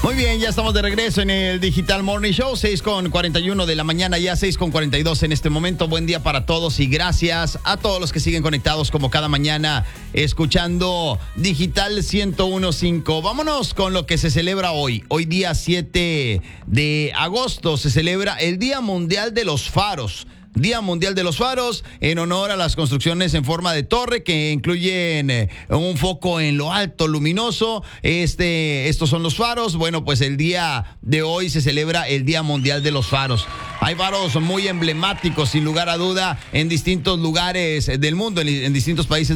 Muy bien, ya estamos de regreso en el Digital Morning Show, 6:41 de la mañana, ya 6:42 en este momento. Buen día para todos y gracias a todos los que siguen conectados como cada mañana escuchando Digital 101.5. Vámonos con lo que se celebra hoy. Hoy día 7 de agosto se celebra el Día Mundial de los Faros. Día Mundial de los Faros, en honor a las construcciones en forma de torre que incluyen un foco en lo alto luminoso. Estos son los faros. Bueno, pues el día de hoy se celebra el Día Mundial de los Faros. Hay faros muy emblemáticos, sin lugar a duda, en distintos lugares del mundo, en distintos países